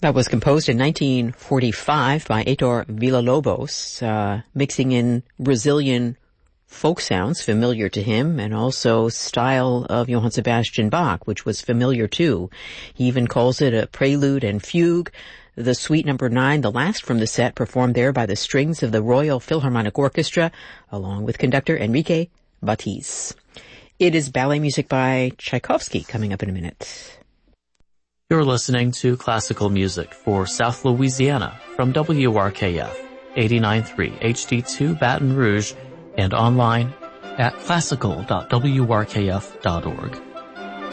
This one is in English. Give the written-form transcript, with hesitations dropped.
That was composed in 1945 by Heitor Villa-Lobos, mixing in Brazilian folk sounds familiar to him and also style of Johann Sebastian Bach, which was familiar too. He even calls it a prelude and fugue. The Suite Number 9, the last from the set, performed there by the strings of the Royal Philharmonic Orchestra, along with conductor Enrique Batiz. It is ballet music by Tchaikovsky coming up in a minute. You're listening to classical music for South Louisiana from WRKF 89.3 HD2 Baton Rouge and online at classical.wrkf.org.